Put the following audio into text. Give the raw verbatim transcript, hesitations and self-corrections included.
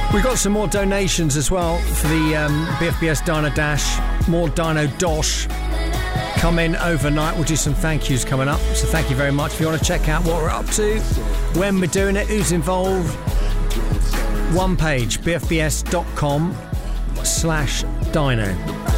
We've got some more donations as well for the um, B F B S Dino Dash. More Dino Dosh come in overnight. We'll do some thank yous coming up. So thank you very much. If you want to check out what we're up to, when we're doing it, who's involved, one page, bfbs.com slash dino.